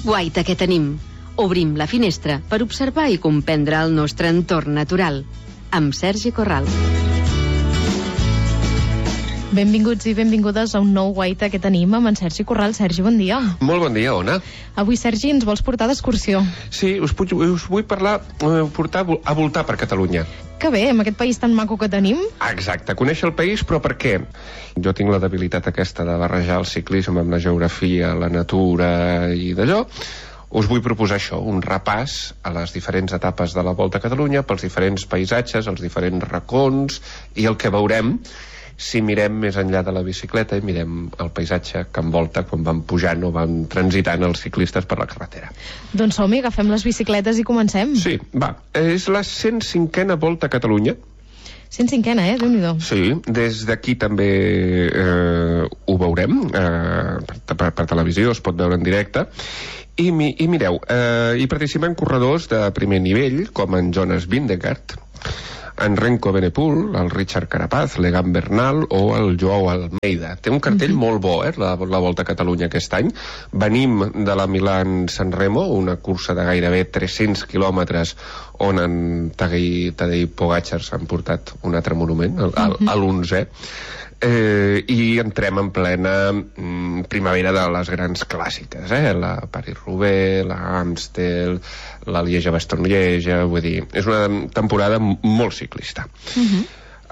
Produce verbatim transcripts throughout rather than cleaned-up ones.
Guaita que tenim. Obrim la finestra per observar i comprendre el nostre entorn natural. Amb Sergi Corral. Benvinguts i benvingudes a un nou Guaita que tenim amb en Sergi Corral. Sergi, bon dia. Molt bon dia, Ona. Avui, Sergi, ens vols portar d'excursió? Sí, us, puc, us vull parlar, eh, portar a voltar per Catalunya. Que bé, amb aquest país tan maco que tenim. Exacte, conèixer el país, però per què? Jo tinc la debilitat aquesta de barrejar el ciclisme amb la geografia, la natura i d'allò. Us vull proposar això, un repàs a les diferents etapes de la Volta a Catalunya, pels diferents paisatges, els diferents racons, i el que veurem si mirem més enllà de la bicicleta i mirem el paisatge que envolta quan van pujant o van transitant els ciclistes per la carretera. Doncs som-hi, agafem les bicicletes i comencem. Sí, va. És la cent cinquena Volta a Catalunya. cent cinquena, eh? Déu-n'hi-do. Sí, des d'aquí també eh, ho veurem, eh, per, per, per televisió, es pot veure en directe. I, mi, i mireu, eh, hi participen corredors de primer nivell, com en Jonas Vingegaard, en Renko Evenepoel, el Richard Carapaz, l'Egan Bernal o el Joao Almeida. Té un cartell mm-hmm. molt bo, eh, la, la Volta a Catalunya aquest any. Venim de la Milán-San Remo, una cursa de gairebé tres-cents quilòmetres on en Tadej, Tadej Pogačar s'han portat un altre monument, mm-hmm. a l'onzè. Eh, i entrem en plena mm, primavera de les grans clàssiques, eh? La Paris-Roubaix, la Amstel, la Lieja-Bastogne-Lieja, vull dir, és una temporada molt ciclista. Uh-huh.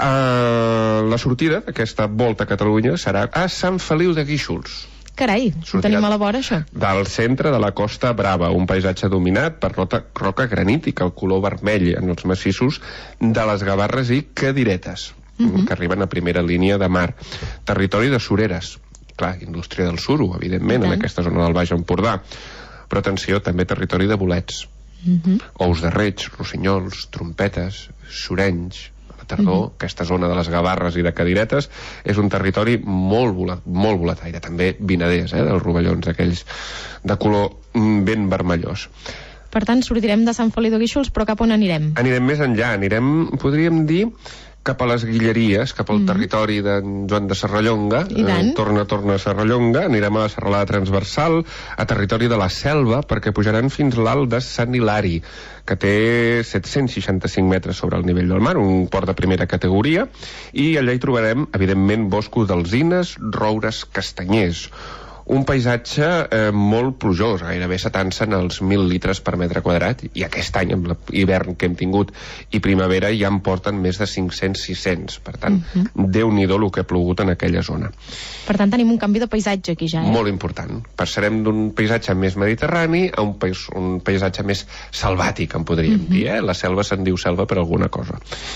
uh, la sortida d'aquesta Volta a Catalunya serà a Sant Feliu de Guíxols. Carai, ho tenim a la vora, això? Del centre de la Costa Brava, un paisatge dominat per roca, roca granítica, el color vermell en els massissos de les Gavarres i Cadiretes. Uh-huh. Que arriben a primera línia de mar. Territori de sureres, clar, indústria del suro, evidentment, en aquesta zona del Baix Empordà, però atenció, també territori de bolets, uh-huh. ous de reig, rossinyols, trompetes, surenys. A la tardor, uh-huh. aquesta zona de les Gavarres i de Cadiretes és un territori molt, volat, molt volataire, també vinaders, eh, dels rovellons aquells de color ben vermellós. Per tant, sortirem de Sant Feliu de Guíxols, però cap on anirem? Anirem més enllà, anirem, podríem dir, cap a les Guilleries, cap al mm. territori d'en Joan de Serrallonga, eh, torna, torna a Serrallonga, anirem a la Serralada Transversal, a territori de la Selva, perquè pujaran fins l'alt de Sant Hilari, que té set-cents seixanta-cinc metres sobre el nivell del mar, un port de primera categoria, i allà hi trobarem, evidentment, boscos d'alzines, roures, castanyers. Un paisatge eh, molt plujós, gairebé setanta els mil litres per metre quadrat, i aquest any, amb l'hivern que hem tingut i primavera, ja en porten més de cinc-cents sis-cents. Per tant, uh-huh. Déu-n'hi-do el que ha plogut en aquella zona. Per tant, tenim un canvi de paisatge aquí ja, eh? Molt important. Passarem d'un paisatge més mediterrani a un, pais, un paisatge més salvàtic, en podríem uh-huh. dir, eh? La selva se'n diu selva per alguna cosa.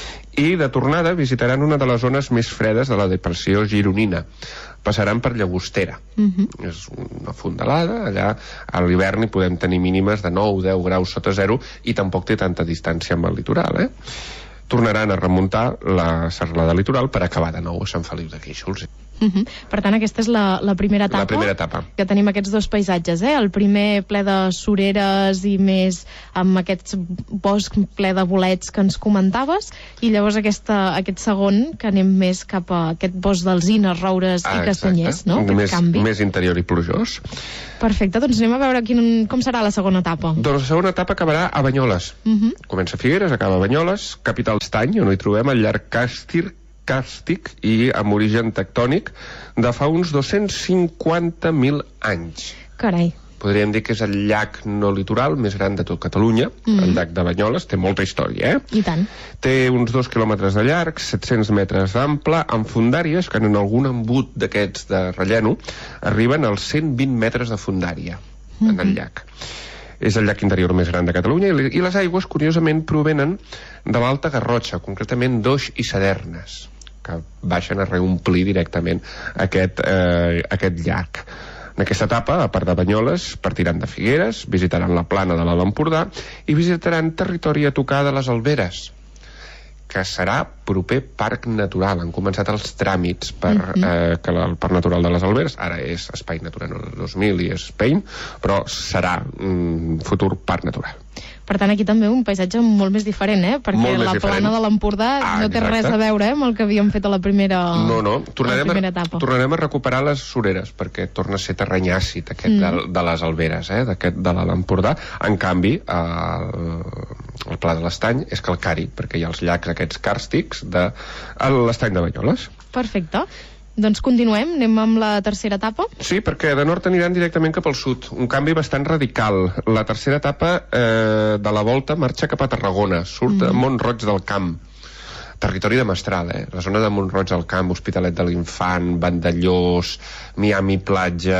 I de tornada visitaran una de les zones més fredes de la depressió gironina. Passaran per Llagostera. Uh-huh. És una fondalada, allà a l'hivern hi podem tenir mínimes de nou deu graus sota zero i tampoc té tanta distància amb el litoral, eh? Tornaran a remuntar la serralada litoral per acabar de nou a Sant Feliu de Guíxols. Uh-huh. Per tant, aquesta és la, la primera etapa. La primera etapa. Que tenim aquests dos paisatges, eh? El primer ple de sureres i més amb aquest bosc ple de bolets que ens comentaves, i llavors aquesta, aquest segon que anem més cap a aquest bosc d'alzines, roures ah, i castanyers, no? Més, més interior i plujós. Perfecte, doncs anem a veure quin, com serà la segona etapa. Doncs la segona etapa acabarà a Banyoles. Uh-huh. Comença a Figueres, acaba a Banyoles, capital d'Estany, on hi trobem el llac Càstir, càrstic i amb origen tectònic de fa uns dos-cents cinquanta mil anys. Carai. Podríem dir que és el llac no litoral més gran de tot Catalunya, mm. el llac de Banyoles, té molta història, eh? I tant. Té uns dos quilòmetres de llarg, set-cents metres d'ample, amb fondàries que en algun embut d'aquests de relleno arriben als cent vint metres de fondària mm-hmm. en el llac. És el llac interior més gran de Catalunya i les aigües, curiosament, provenen de l'Alta Garrotxa, concretament d'Oix i Sadernes, que baixen a reomplir directament aquest, eh, aquest llac. En aquesta etapa, a part de Banyoles, partiran de Figueres, visitaran la plana de l'Alt Empordà i visitaran territori a tocar de les Alberes, que serà proper parc natural. Han començat els tràmits per, mm-hmm. eh, que el Parc Natural de les Alberes, ara és Espai Natural dos mil i és Spain, però serà un futur parc natural. Per Per tant, aquí també un paisatge molt més diferent, eh? Perquè la plana de l'Empordà ah, no té exacte. res a veure eh, amb el que havíem fet a la primera, no, no. Tornarem la primera etapa. A, tornarem a recuperar les sureres, perquè torna a ser terreny àcid, aquest mm. de, de les Alberes, eh? D'aquest de l'Empordà. En canvi, el, el Pla de l'Estany és calcari, perquè hi ha els llacs aquests càrstics de l'Estany de Banyoles. Perfecte. Doncs continuem, anem amb la tercera etapa. Sí, perquè de nord aniran directament cap al sud. Un canvi bastant radical. La tercera etapa eh, de la volta marxa cap a Tarragona, surt mm. a Mont-roig del Camp. Territori de Mestral, eh? La zona de Mont-roig del Camp, Hospitalet de l'Infant, Vandellós, Miami Platja,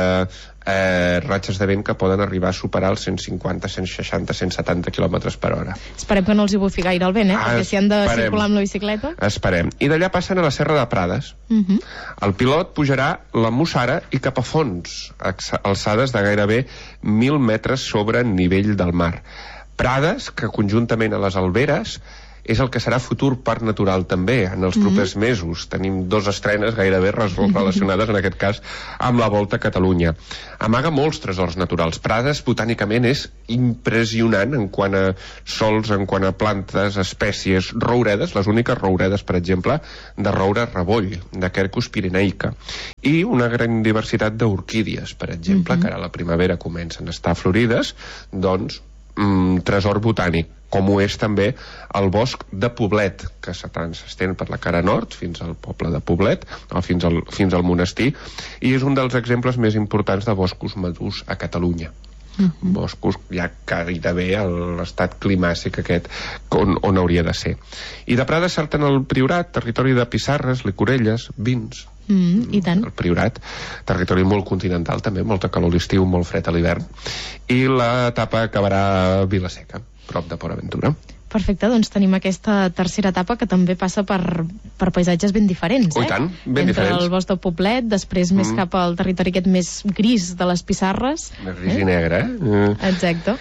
eh, ratxes de vent que poden arribar a superar els cent cinquanta, cent seixanta, cent setanta quilòmetres per hora. Esperem que no els hi bufi gaire el vent, eh? Ah, perquè si han de esperem. circular amb la bicicleta... Esperem. I d'allà passen a la Serra de Prades. Uh -huh. El pilot pujarà la Mussara i cap a fons, alçades de gairebé mil metres sobre nivell del mar. Prades, que conjuntament a les Alberes és el que serà futur parc natural també en els propers mm. mesos. Tenim dos estrenes gairebé relacionades en aquest cas amb la Volta a Catalunya. Amaga molts tresors naturals. Prades botànicament és impressionant en quant a sols, en quant a plantes, espècies, rouredes, les úniques rouredes, per exemple, de roure reboll, de Quercus pirenaica, i una gran diversitat d'orquídies, per exemple, mm-hmm. que ara a la primavera comencen a estar florides, doncs mm, tresor botànic, com ho és també el bosc de Poblet, que s'estén per la cara nord fins al poble de Poblet, o fins al, fins al monestir, i és un dels exemples més importants de boscos madurs a Catalunya. Uh-huh. Boscos ja gairebé a l'estat climàcic aquest on, on hauria de ser. I de Prades salten el Priorat, territori de pissarres, licorelles, vins. Mm, i tant. El Priorat, territori molt continental també, molta calor a l'estiu, molt fred a l'hivern, i l'etapa acabarà a Vilaseca, prop de Port Aventura. Perfecte, doncs tenim aquesta tercera etapa que també passa per, per paisatges ben diferents, eh? Oh, i tant, ben Entre diferents. el bosc de Poblet, després mm. més cap al territori aquest més gris de les pissarres. Més gris eh? i negre, eh? Mm. Exacte.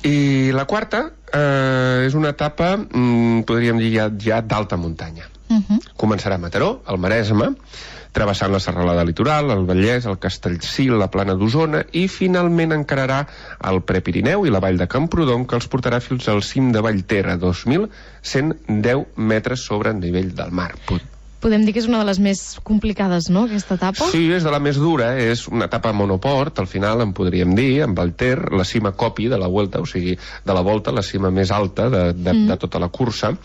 I la quarta eh, és una etapa, mm, podríem dir ja, ja d'alta muntanya. Uh-huh. Començarà a Mataró, al Maresme, travessant la serralada litoral, el Vallès, el Castellcí, la plana d'Osona, i finalment encararà el Prepirineu i la vall de Camprodon, que els portarà fins al cim de Vallter, a dos mil cent deu metres sobre el nivell del mar. Podem dir que és una de les més complicades, no?, aquesta etapa? Sí, és de la més dura, és una etapa monoport, al final en podríem dir, amb Vallter, la cima copi de la Vuelta, o sigui, de la Volta, la cima més alta de, de, mm. de tota la cursa,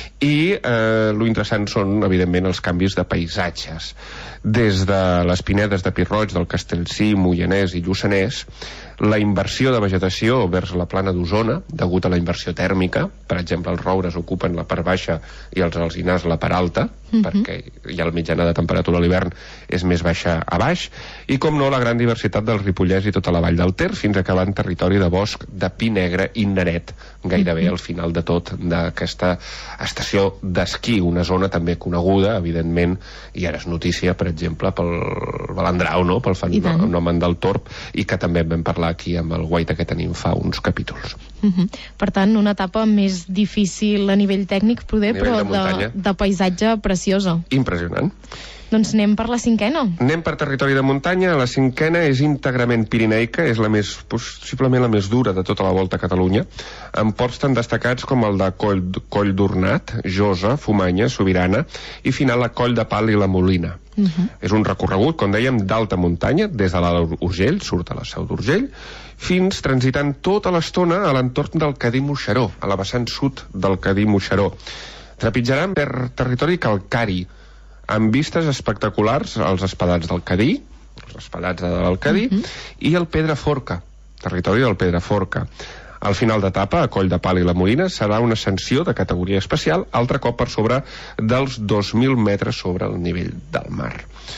i eh, lo interessant són, evidentment, els canvis de paisatges. Des de les pinedes de Pirroig, del Castellcí, Moianès i Lluçanès, la inversió de vegetació vers la plana d'Osona, degut a la inversió tèrmica, per exemple, els roures ocupen la part baixa i els alzinars la part alta, mm-hmm. perquè ja la mitjana de temperatura a l'hivern és més baixa a baix, i com no, la gran diversitat del Ripollès i tota la vall del Ter, fins a acabar en territori de bosc de pi negre i neret, gairebé mm-hmm. al final de tot d'aquesta estació d'esquí, una zona també coneguda, evidentment, i ara és notícia, per exemple, pel Balandrau, no?, pel fenomen del Torb, i que també vam parlar aquí amb el guaita que tenim fa uns capítols. Uh-huh. Per tant, una etapa més difícil a nivell tècnic, poder, nivell però de, de, de paisatge preciosa. Impressionant. Doncs anem per la cinquena. Anem per territori de muntanya. La cinquena és íntegrament pirineica, és la més, possiblement la més dura de tota la Volta a Catalunya, amb ports tan destacats com el de Coll, Coll d'Ornat, Josa, Fumanya, Sobirana, i final la Coll de Pal i la Molina. Uh-huh. És un recorregut, com dèiem, d'alta muntanya, des de l'Alt Urgell, surt a la Seu d'Urgell, fins transitant tota l'estona a l'entorn del Cadí Moixeró, a la vessant sud del Cadí Moixeró. Trepitjaran per territori calcari, amb vistes espectaculars als espadats del Cadí, els espadats de l'Alcadí, uh-huh. i el Pedraforca, territori del Pedraforca. Al final d'etapa, a Coll de Pal i la Molina, serà una ascensió de categoria especial, altre cop per sobre dels dos mil metres sobre el nivell del mar.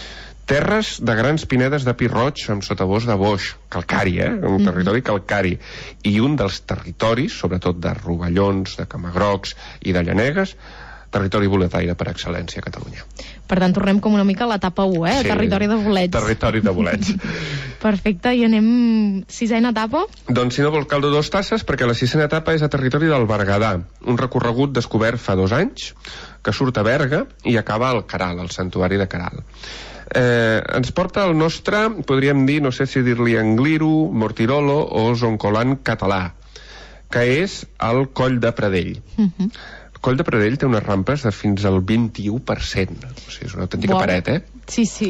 Terres de grans pinedes de pi roig amb sotabosc de boix, calcari, eh? Un mm-hmm. territori calcari. I un dels territoris, sobretot de rovellons, de camagrocs i de llanegues, territori boletaire per excel·lència a Catalunya. Per tant, tornem com una mica a l'etapa u, eh? Sí, territori de bolets. Territori de bolets. Perfecte, i anem sisena etapa? Doncs si no vols caldo dos tasses, perquè la sisena etapa és a territori del Berguedà, un recorregut descobert fa dos anys, que surt a Berga i acaba al Caral, al santuari de Caral. Eh, ens porta el nostre, podríem dir, no sé si dir-li Angliru, Mortirolo o Zoncolan català, que és el Coll de Pradell. Uh-huh. El Coll de Pradell té unes rampes de fins al vint-i-u per cent. O sigui, és una autèntica Wow. paret, eh? Sí, sí.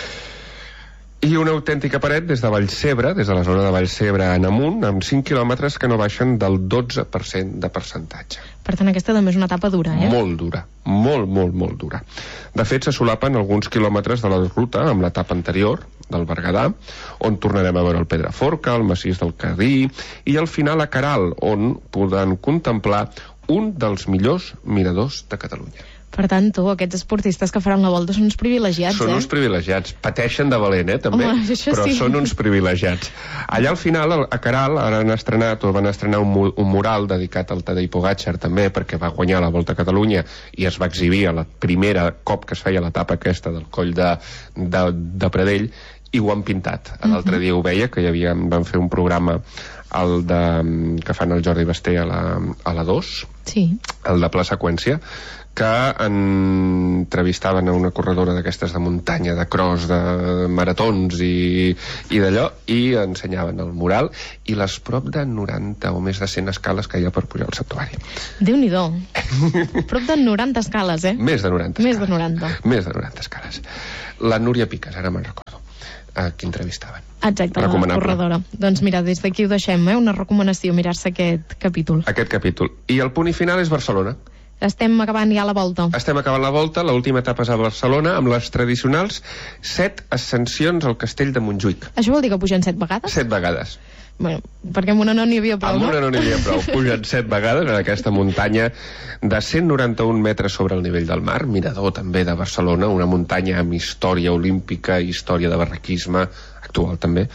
I una autèntica paret des de Vallcebre, des de la zona de Vallcebre en amunt, amb cinc quilòmetres que no baixen del dotze per cent de percentatge. Per tant, aquesta també és una etapa dura, eh? Molt dura, molt, molt, molt dura. De fet, se solapen alguns quilòmetres de la ruta amb l'etapa anterior, del Berguedà, on tornarem a veure el Pedraforca, el massís del Cadí, i al final a Caral, on podran contemplar un dels millors miradors de Catalunya. Per tant, tu, aquests esportistes que faran la volta són uns privilegiats, Són eh? uns privilegiats. Pateixen de valent, eh, també, Home, això però sí. són uns privilegiats. Allà al final, a Caral, ara han estrenat, o van estrenar un, mu- un mural dedicat al Tadej Pogačar, també, perquè va guanyar la Volta a Catalunya i es va exhibir a la primera cop que es feia l'etapa aquesta del Coll de, de, de Pradell, i ho han pintat. L'altre dia ho veia, que hi havia, van fer un programa el de, que fan el Jordi Basté a la, a la dos, Sí. el de Pla Seqüència, que entrevistaven a una corredora d'aquestes de muntanya, de cross, de maratons i, i d'allò, i ensenyaven el mural i les prop de noranta o més de cent escales que hi ha per pujar al santuari. Déu-n'hi-do. Prop de noranta escales, eh? Més de noranta Més de escales. noranta. Més de noranta escales. La Núria Piques, ara me'n recordo, a qui entrevistaven. Exacte, la Recomanable. corredora. Doncs mira, des d'aquí ho deixem, eh? Una recomanació, mirar-se aquest capítol. Aquest capítol. I el punt i final és Barcelona. Estem acabant ja la volta. Estem acabant la volta, l'última etapa és a Barcelona, amb les tradicionals set ascensions al castell de Montjuïc. Això vol dir que pugen set vegades? Set vegades. Bueno, perquè amb una no n'hi havia prou, Amb no? una no n'hi havia prou. Pugen set vegades en aquesta muntanya de cent noranta-un metres sobre el nivell del mar, mirador també de Barcelona, una muntanya amb història olímpica, història de barraquisme, actual també,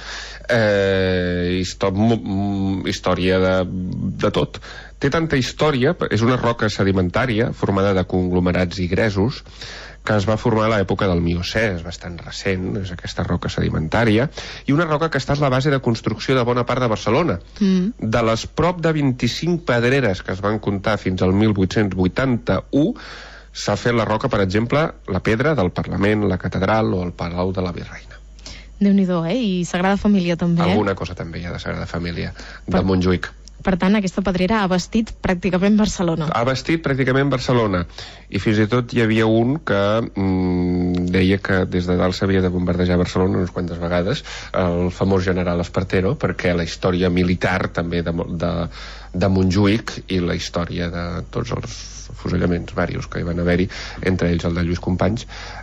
eh, histò història de, de tot. Té tanta història, és una roca sedimentària formada de conglomerats i gresos que es va formar a l'època del Miocè, és bastant recent, és aquesta roca sedimentària, i una roca que està a la base de construcció de bona part de Barcelona. Mm. De les prop de vint-i-cinc pedreres que es van comptar fins al mil vuit-cents vuitanta-u, s'ha fet la roca, per exemple, la pedra del Parlament, la Catedral o el Palau de la Virreina. Déu-n'hi-do, eh? I Sagrada Família també, eh? Alguna cosa també hi ha de Sagrada Família, de Per- Montjuïc. Per tant, aquesta pedrera ha vestit pràcticament Barcelona. Ha vestit pràcticament Barcelona, i fins i tot hi havia un que mm, deia que des de dalt s'havia de bombardejar Barcelona unes quantes vegades, el famós general Espartero, perquè la història militar també de, de, de Montjuïc i la història de tots els fusellaments varios que hi van haver-hi, entre ells el de Lluís Companys,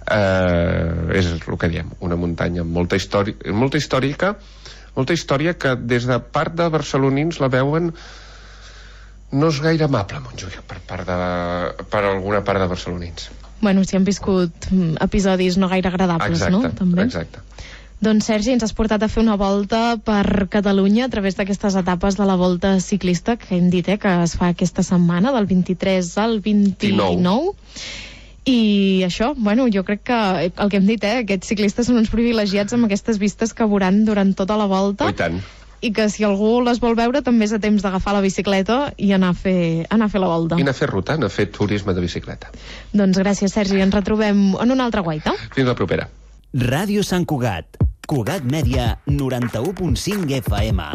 eh, és el que diem, una muntanya amb molta història, molta històrica, molta història que des de part de barcelonins la veuen no és gaire amable, Montjuïc, per, part de, per alguna part de barcelonins. Bueno, si han viscut mm, episodis no gaire agradables, Exacte, no? També. exacte. Doncs, Sergi, ens has portat a fer una volta per Catalunya a través d'aquestes etapes de la volta ciclista que hem dit, eh, que es fa aquesta setmana, del vint-i-tres al vint-i-nou. I això, bueno, jo crec que el que hem dit, eh, aquests ciclistes són uns privilegiats amb aquestes vistes que veuran durant tota la volta. Oh, i tant. I que si algú les vol veure també és a temps d'agafar la bicicleta i anar a fer, anar a fer la volta. I anar a fer ruta, anar a fer turisme de bicicleta. Doncs gràcies, Sergi, ens retrobem en una altra guaita. Fins la propera. Ràdio Sant Cugat. Cugat Mèdia, noranta-u punt cinc F M.